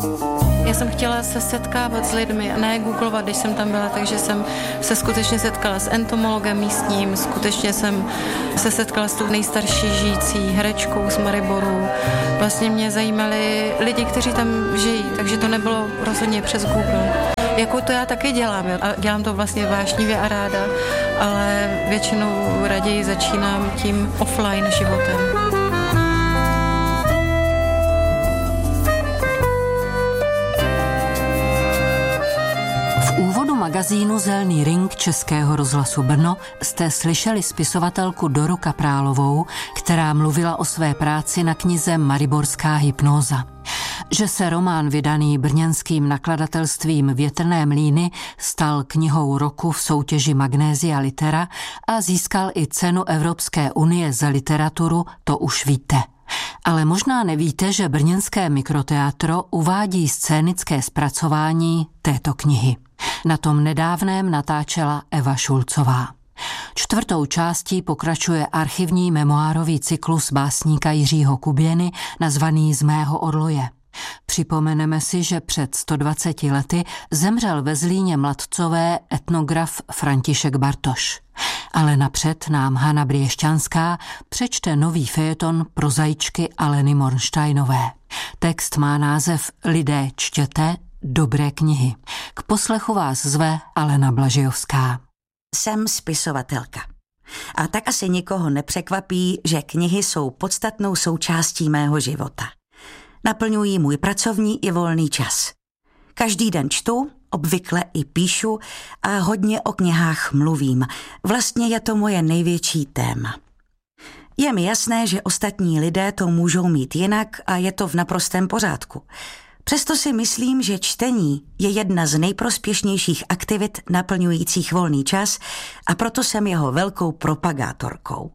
Já jsem chtěla se setkávat s lidmi a ne googlovat, když jsem tam byla, takže jsem se skutečně setkala s entomologem místním, skutečně jsem se setkala s tou nejstarší žijící herečkou z Mariboru. Vlastně mě zajímali lidi, kteří tam žijí, takže to nebylo rozhodně přes Google. Jako to já taky dělám, a dělám to vlastně vášnivě a ráda, ale většinou raději začínám tím offline životem. V úvodu magazínu Zelný ring Českého rozhlasu Brno jste slyšeli spisovatelku Doru Kaprálovou, která mluvila o své práci na knize Mariborská hypnóza. Že se román vydaný brněnským nakladatelstvím Větrné mlýny stal knihou roku v soutěži Magnesia Litera a získal i cenu Evropské unie za literaturu, to už víte. Ale možná nevíte, že brněnské Mikroteatro uvádí scénické zpracování této knihy. Na tom nedávném natáčela Eva Šulcová. 4. částí pokračuje archivní memoárový cyklus básníka Jiřího Kuběny nazvaný Z mého orloje. Připomeneme si, že před 120 lety zemřel ve Zlíně Mladcové etnograf František Bartoš. Ale napřed nám Hana Briešťanská přečte nový fejeton prozaičky Aleny Mornsteinové. Text má název Lidé čtěte, dobré knihy. K poslechu vás zve Alena Blažejovská. Jsem spisovatelka. A tak asi nikoho nepřekvapí, že knihy jsou podstatnou součástí mého života. Naplňují můj pracovní i volný čas. Každý den čtu, obvykle i píšu a hodně o knihách mluvím. Vlastně je to moje největší téma. Je mi jasné, že ostatní lidé to můžou mít jinak a je to v naprostém pořádku. Přesto si myslím, že čtení je jedna z nejprospěšnějších aktivit naplňujících volný čas a proto jsem jeho velkou propagátorkou.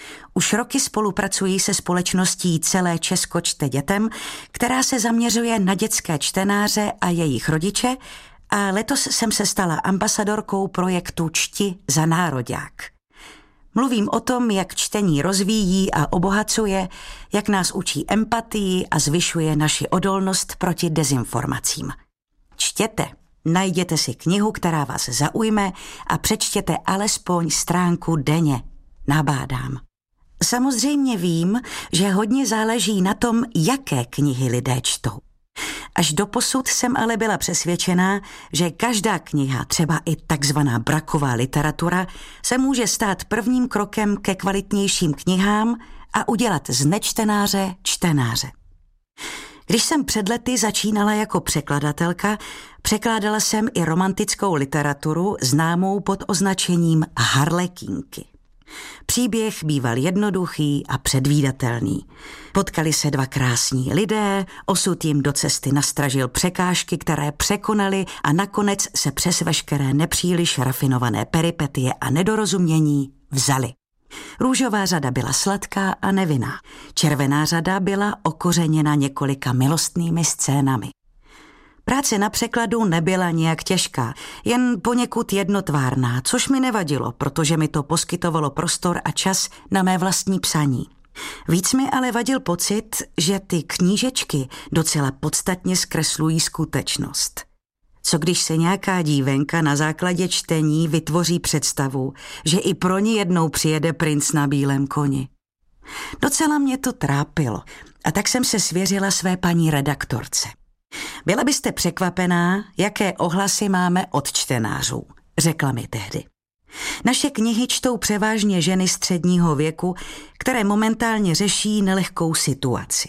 Už roky spolupracuji se společností Celé Česko čte dětem, která se zaměřuje na dětské čtenáře a jejich rodiče a letos jsem se stala ambasadorkou projektu Čti za nároďák. Mluvím o tom, jak čtení rozvíjí a obohacuje, jak nás učí empatii a zvyšuje naši odolnost proti dezinformacím. Čtěte, najděte si knihu, která vás zaujme a přečtěte alespoň stránku denně. Nabádám. Samozřejmě vím, že hodně záleží na tom, jaké knihy lidé čtou. Až doposud jsem ale byla přesvědčená, že každá kniha, třeba i takzvaná braková literatura, se může stát prvním krokem ke kvalitnějším knihám a udělat z nečtenáře čtenáře. Když jsem před lety začínala jako překladatelka, překládala jsem i romantickou literaturu známou pod označením harlekínky. Příběh býval jednoduchý a předvídatelný. Potkali se dva krásní lidé, osud jim do cesty nastražil překážky, které překonali a nakonec se přes veškeré nepříliš rafinované peripetie a nedorozumění vzali. Růžová řada byla sladká a nevinná. Červená řada byla okořeněna několika milostnými scénami. Práce na překladu nebyla nijak těžká, jen poněkud jednotvárná, což mi nevadilo, protože mi to poskytovalo prostor a čas na mé vlastní psaní. Víc mi ale vadil pocit, že ty knížečky docela podstatně zkreslují skutečnost. Co když se nějaká dívenka na základě čtení vytvoří představu, že i pro ní jednou přijede princ na bílém koni? Docela mě to trápilo a tak jsem se svěřila své paní redaktorce. Byla byste překvapená, jaké ohlasy máme od čtenářů, řekla mi tehdy. Naše knihy čtou převážně ženy středního věku, které momentálně řeší nelehkou situaci.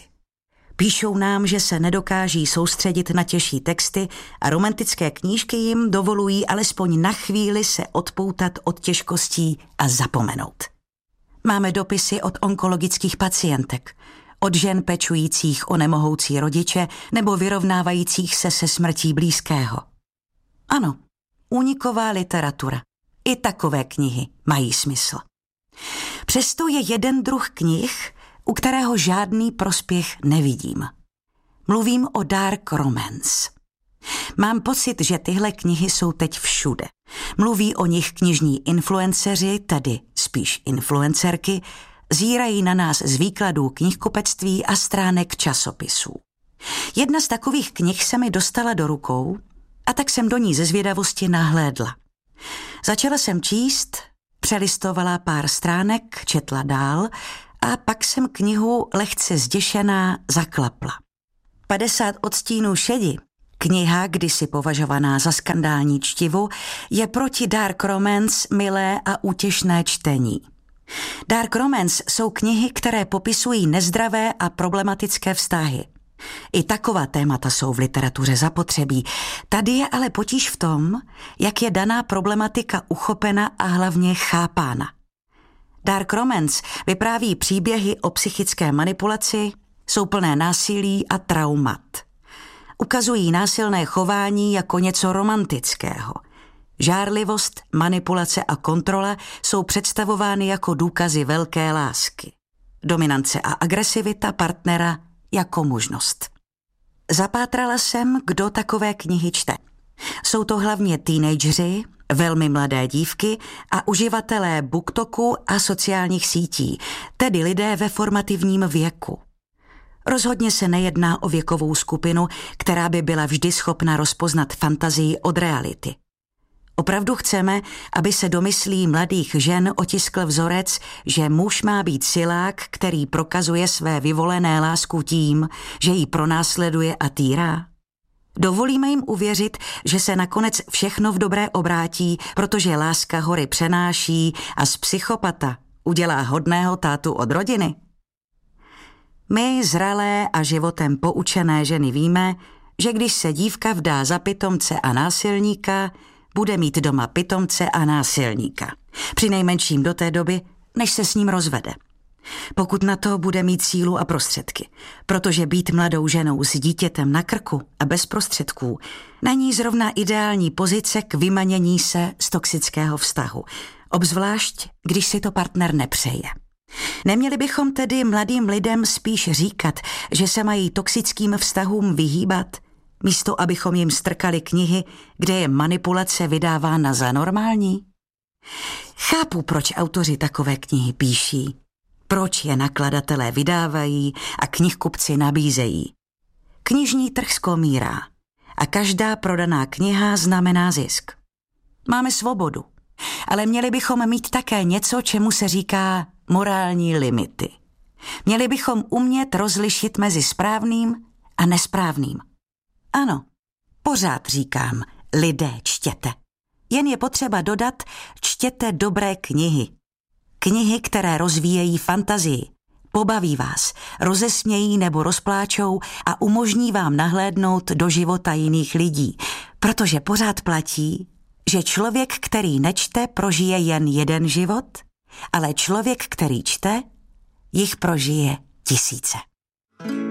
Píšou nám, že se nedokáží soustředit na těžší texty a romantické knížky jim dovolují alespoň na chvíli se odpoutat od těžkostí a zapomenout. Máme dopisy od onkologických pacientek, od žen pečujících o nemohoucí rodiče nebo vyrovnávajících se se smrtí blízkého. Ano, úniková literatura. I takové knihy mají smysl. Přesto je jeden druh knih, u kterého žádný prospěch nevidím. Mluvím o dark romance. Mám pocit, že tyhle knihy jsou teď všude. Mluví o nich knižní influenceři, tedy spíš influencerky, zírají na nás z výkladů knihkupectví a stránek časopisů. Jedna z takových knih se mi dostala do rukou a tak jsem do ní ze zvědavosti nahlédla. Začala jsem číst, přelistovala pár stránek, četla dál a pak jsem knihu lehce zděšená zaklapla. 50 odstínů šedi, kniha kdysi považovaná za skandální čtivo, je proti dark romance milé a útěšné čtení. Dark romance jsou knihy, které popisují nezdravé a problematické vztahy. I taková témata jsou v literatuře zapotřebí. Tady je ale potíž v tom, jak je daná problematika uchopena a hlavně chápána. Dark romance vypráví příběhy o psychické manipulaci, jsou plné násilí a traumat. Ukazují násilné chování jako něco romantického. Žárlivost, manipulace a kontrola jsou představovány jako důkazy velké lásky. Dominance a agresivita partnera jako možnost. Zapátrala jsem, kdo takové knihy čte. Jsou to hlavně teenageři, velmi mladé dívky a uživatelé BookToku a sociálních sítí, tedy lidé ve formativním věku. Rozhodně se nejedná o věkovou skupinu, která by byla vždy schopna rozpoznat fantazii od reality. Opravdu chceme, aby se do myslí mladých žen otiskl vzorec, že muž má být silák, který prokazuje své vyvolené lásku tím, že ji pronásleduje a týrá? Dovolíme jim uvěřit, že se nakonec všechno v dobré obrátí, protože láska hory přenáší a z psychopata udělá hodného tátu od rodiny? My, zralé a životem poučené ženy, víme, že když se dívka vdá za pitomce a násilníka, bude mít doma pitomce a násilníka. Přinejmenším do té doby, než se s ním rozvede. Pokud na to bude mít sílu a prostředky. Protože být mladou ženou s dítětem na krku a bez prostředků není zrovna ideální pozice k vymanění se z toxického vztahu. Obzvlášť, když si to partner nepřeje. Neměli bychom tedy mladým lidem spíš říkat, že se mají toxickým vztahům vyhýbat, místo abychom jim strkali knihy, kde je manipulace vydávána za normální? Chápu, proč autoři takové knihy píší, proč je nakladatelé vydávají a knihkupci nabízejí. Knižní trh skomírá a každá prodaná kniha znamená zisk. Máme svobodu, ale měli bychom mít také něco, čemu se říká morální limity. Měli bychom umět rozlišit mezi správným a nesprávným. Ano, pořád říkám, lidé, čtěte. Jen je potřeba dodat, čtěte dobré knihy. Knihy, které rozvíjejí fantazii, pobaví vás, rozesmějí nebo rozpláčou a umožní vám nahlédnout do života jiných lidí, protože pořád platí, že člověk, který nečte, prožije jen jeden život, ale člověk, který čte, jich prožije tisíce.